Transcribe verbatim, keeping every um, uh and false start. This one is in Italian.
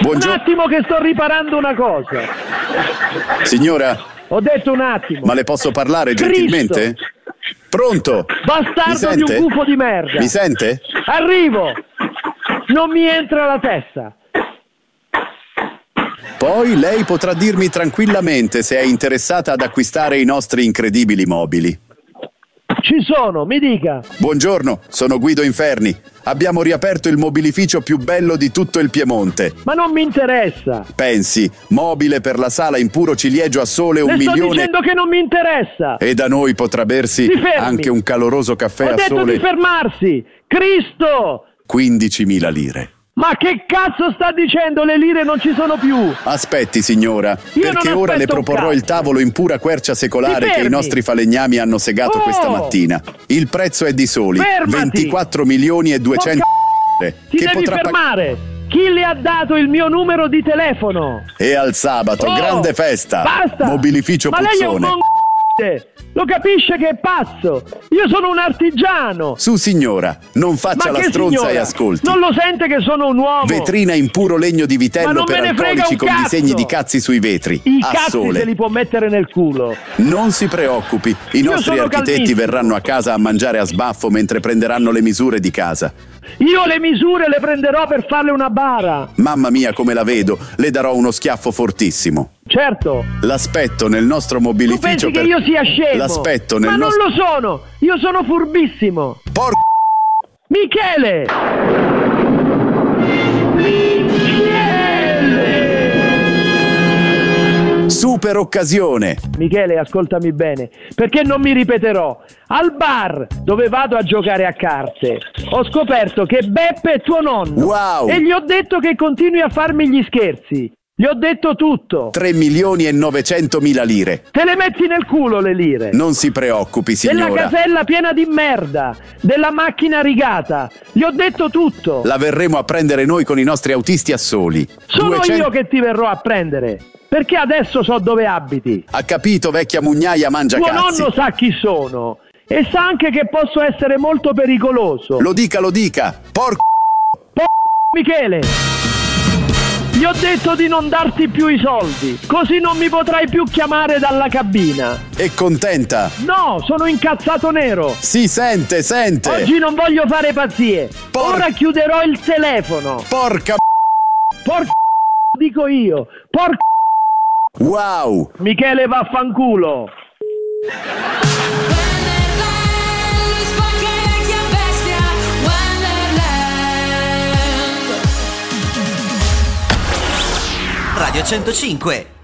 Buongio- Un attimo che sto riparando una cosa. Signora? Ho detto un attimo. Ma le posso parlare Cristo. gentilmente? Pronto? Bastardo di un gufo di merda. Mi sente? Arrivo. Non mi entra la testa. Poi lei potrà dirmi tranquillamente se è interessata ad acquistare i nostri incredibili mobili. Ci sono, mi dica. Buongiorno, sono Guido Inferni. Abbiamo riaperto il mobilificio più bello di tutto il Piemonte. Ma non mi interessa. Pensi, mobile per la sala in puro ciliegio a sole un Le sto milione... dicendo che non mi interessa. E da noi potrà bersi Si fermi. anche un caloroso caffè Ho a detto sole... di fermarsi. Cristo! quindicimila lire. Ma che cazzo sta dicendo? Le lire non ci sono più. Aspetti, signora, Io perché non ora le aspetto un proporrò cazzo. il tavolo in pura quercia secolare Si che i fermi. nostri falegnami hanno segato Oh! questa mattina. Il prezzo è di soli Fermati. ventiquattro milioni e duecento Porca... Ti che devi potrà pag- fermare. Chi le ha dato il mio numero di telefono? E al sabato, Oh, grande festa. Basta. Mobilificio Ma lei è un Puzzone. mon... Lo capisce che è pazzo? Io sono un artigiano. Su signora, non faccia Ma la che stronza signora? e ascolti. Non lo sente che sono un uomo? Vetrina in puro legno di Ma vitello non per me ne frega alcolici un con cazzo. disegni di cazzi sui vetri. I a cazzi sole. se li può mettere nel culo. Non si preoccupi, i Io nostri sono architetti calvistico. verranno a casa a mangiare a sbaffo mentre prenderanno le misure di casa. Io le misure le prenderò per farle una bara. Mamma mia come la vedo, le darò uno schiaffo fortissimo. Certo. L'aspetto nel nostro Tu mobilificio pensi per... che io sia scemo? L'aspetto nel Ma non nostro... lo sono. Io sono furbissimo. Por... Michele! Michele! Super occasione! Michele, ascoltami bene, perché non mi ripeterò. Al bar dove vado a giocare a carte ho scoperto che Beppe è tuo nonno. Wow! E gli ho detto che continui a farmi gli scherzi. Gli ho detto tutto. tre milioni e novecentomila lire. Te le metti nel culo le lire. Non si preoccupi, Della signora. casella piena di merda, della macchina rigata. Gli ho detto tutto. La verremo a prendere noi con i nostri autisti a soli. Sono duecento io che ti verrò a prendere. Perché adesso so dove abiti. Ha capito, vecchia mugnaia mangia Tuo cazzi. nonno sa chi sono. E sa anche che posso essere molto pericoloso. Lo dica, lo dica. Porco... Po- Michele, gli ho detto di non darti più i soldi, così non mi potrai più chiamare dalla cabina. È contenta? No, sono incazzato nero. Si sente, sente. Oggi non voglio fare pazzie. Por- Ora chiuderò il telefono. Porca... Porca dico io. Porca Wow. Michele vaffanculo. Radio centocinque.